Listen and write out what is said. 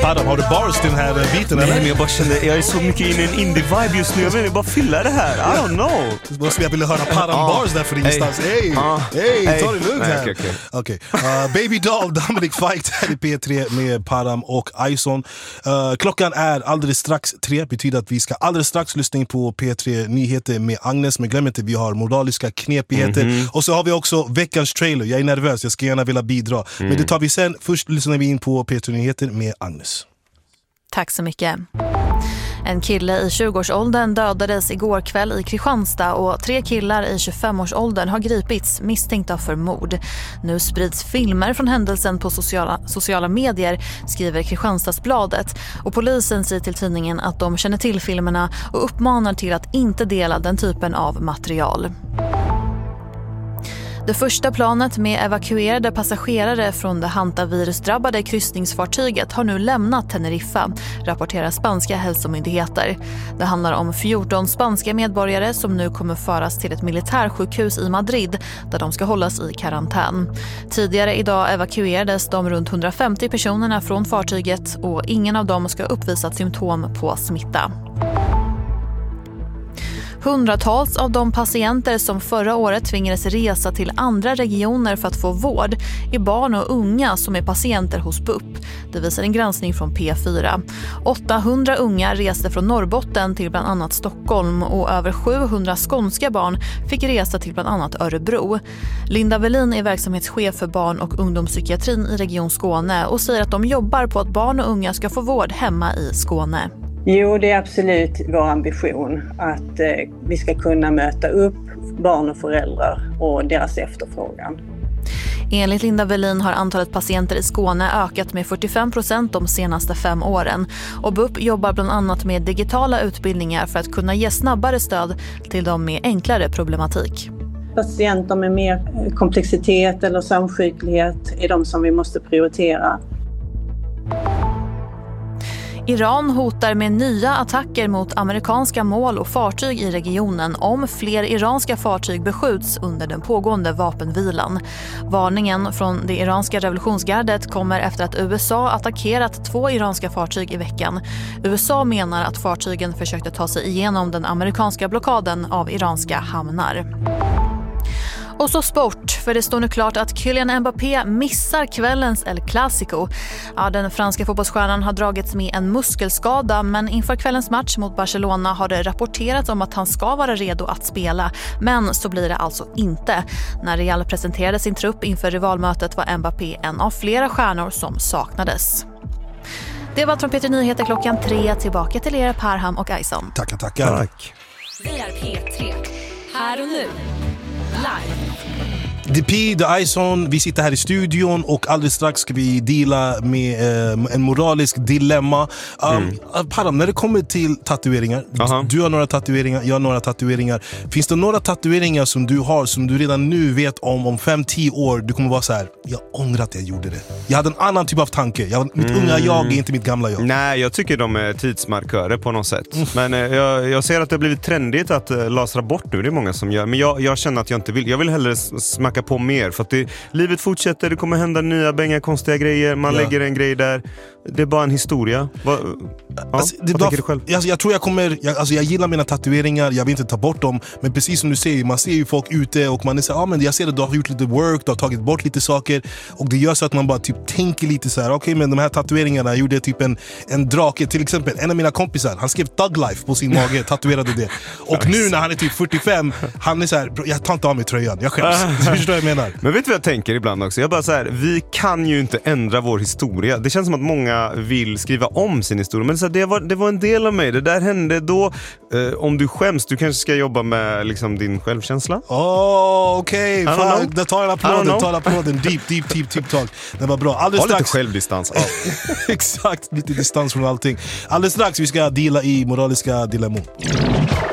Padam, har du bars till den här biten eller? Nej, men jag bara kände, jag är så mycket inne i en indie-vibe just nu. Jag vill bara fylla det här, I don't know. Jag ville höra Padam bars där för ingenstans. Hej, ta det lugnt här. Okej. Baby Doll, Dominic Fike här i P3 med Padam och Ison. Klockan är alldeles strax 3, betyder att vi ska alldeles strax lyssna in på P3 Nyheter med Agnes. Men glöm inte, vi har moraliska knepigheter. Och så har vi också veckans trailer. Jag är nervös, jag ska gärna vilja bidra. Men det tar vi sen. Först lyssnar vi in på P3 Nyheter med Agnes. Tack så mycket. En kille i 20-årsåldern dödades igår kväll i Kristianstad och 3 killar i 25-årsåldern har gripits misstänkta för mord. Nu sprids filmer från händelsen på sociala medier, skriver Kristianstadsbladet. Och polisen säger till tidningen att de känner till filmerna och uppmanar till att inte dela den typen av material. Det första planet med evakuerade passagerare från det hantavirusdrabbade kryssningsfartyget har nu lämnat Teneriffa, rapporterar spanska hälsomyndigheter. Det handlar om 14 spanska medborgare som nu kommer föras till ett militärsjukhus i Madrid där de ska hållas i karantän. Tidigare idag evakuerades de runt 150 personerna från fartyget och ingen av dem ska uppvisa symptom på smitta. Hundratals av de patienter som förra året tvingades resa till andra regioner för att få vård är barn och unga som är patienter hos BUP. Det visar en granskning från P4. 800 unga reste från Norrbotten till bland annat Stockholm och över 700 skånska barn fick resa till bland annat Örebro. Linda Velin är verksamhetschef för barn- och ungdomspsykiatrin i Region Skåne och säger att de jobbar på att barn och unga ska få vård hemma i Skåne. Jo, det är absolut vår ambition att vi ska kunna möta upp barn och föräldrar och deras efterfrågan. Enligt Linda Velin har antalet patienter i Skåne ökat med 45% de senaste 5 åren. Och BUP jobbar bland annat med digitala utbildningar för att kunna ge snabbare stöd till dem med enklare problematik. Patienter med mer komplexitet eller samsjuklighet är de som vi måste prioritera. Iran hotar med nya attacker mot amerikanska mål och fartyg i regionen om fler iranska fartyg beskjuts under den pågående vapenvilan. Varningen från det iranska revolutionsgardet kommer efter att USA attackerat 2 iranska fartyg i veckan. USA menar att fartygen försökte ta sig igenom den amerikanska blockaden av iranska hamnar. Och så sport, för det står nu klart att Kylian Mbappé missar kvällens El Clasico. Ja, den franska fotbollsstjärnan har dragits med en muskelskada, men inför kvällens match mot Barcelona har det rapporterats om att han ska vara redo att spela. Men så blir det alltså inte. När Real presenterade sin trupp inför rivalmötet var Mbappé en av flera stjärnor som saknades. Det var från P3 Nyheter klockan 3. Tillbaka till er, Parham och Ison. Tackar. Tack. Vi är P3. Här och nu. Live. The Ison, vi sitter här i studion och alldeles strax ska vi dela med en moralisk dilemma. Padam, när det kommer till tatueringar, du har några tatueringar, jag har några tatueringar. Finns det några tatueringar som du har som du redan nu vet om 5-10 år du kommer vara så här: jag ångrar att jag gjorde det. Jag hade en annan typ av tanke. Mitt unga jag är inte mitt gamla jag. Nej, jag tycker de är tidsmarkörer på något sätt. Men jag ser att det har blivit trendigt att lasra bort nu. Det är många som gör. Men jag känner att jag inte vill. Jag vill hellre smacka på mer. För att livet fortsätter, det kommer hända nya bänga konstiga grejer. Man lägger en grej där. Det är bara en historia. Vad tänker du själv? Jag tror jag gillar mina tatueringar. Jag vill inte ta bort dem. Men precis som du säger, man ser ju folk ute och man är så här, men jag ser att du har gjort lite work, du har tagit bort lite saker. Och det gör så att man bara typ tänker lite så här: okej, men de här tatueringarna gjorde typ en drake. Till exempel, en av mina kompisar, han skrev Thug Life på sin mage, tatuerade det. Och nu när han är typ 45, han är så här: jag tar inte av mig tröjan, jag skäms. Du förstår vad jag menar? Men vet du vad jag tänker ibland också? Jag bara så här, vi kan ju inte ändra vår historia. Det känns som att många vill skriva om sin historia. Men så här, det var en del av mig. Det där hände då. Om du skäms, du kanske ska jobba med liksom din självkänsla. Okej. Ta applåden. Deep talk. Det var bra. Alldeles strax. Lite självdistans. Exakt, lite distans från allting. Alldeles strax vi ska dela i moraliska dilemmor.